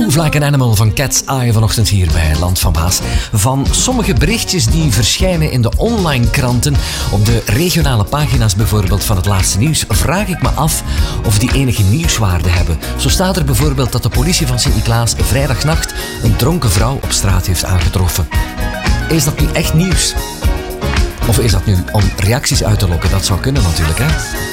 Move Like an Animal van Cat's Eye vanochtend hier bij Land van Baas. Van sommige berichtjes die verschijnen in de online kranten, op de regionale pagina's bijvoorbeeld van het laatste nieuws, vraag ik me af of die enige nieuwswaarde hebben. Zo staat er bijvoorbeeld dat de politie van Sint-Niklaas vrijdagnacht een dronken vrouw op straat heeft aangetroffen. Is dat nu echt nieuws? Of is dat nu om reacties uit te lokken? Dat zou kunnen natuurlijk, hè?